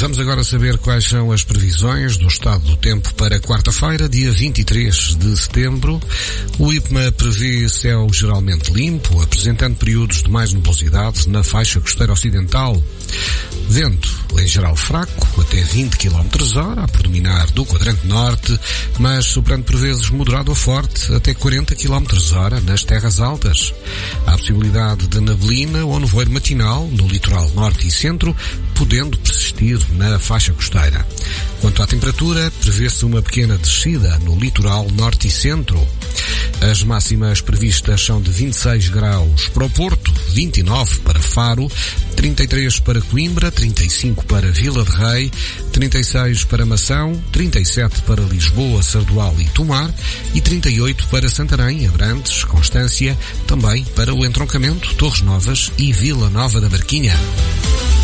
Vamos agora saber quais são as previsões do estado do tempo para quarta-feira, dia 23 de setembro. O IPMA prevê céu geralmente limpo, apresentando períodos de mais nebulosidade na faixa costeira ocidental. Vento, em geral fraco, até 20 km/h, a predominar do quadrante norte, mas soprando por vezes moderado a forte, até 40 km/h nas terras altas. Há possibilidade de neblina ou nevoeiro matinal no litoral norte e centro, podendo persistir na faixa costeira. Quanto à temperatura, prevê-se uma pequena descida no litoral norte e centro. As máximas previstas são de 26 graus para o Porto, 29 para Faro, 33 para Coimbra, 35 para Vila de Rei, 36 para Mação, 37 para Lisboa, Sardual e Tomar e 38 para Santarém, Abrantes, Constância, também para o entroncamento, Torres Novas e Vila Nova da Barquinha.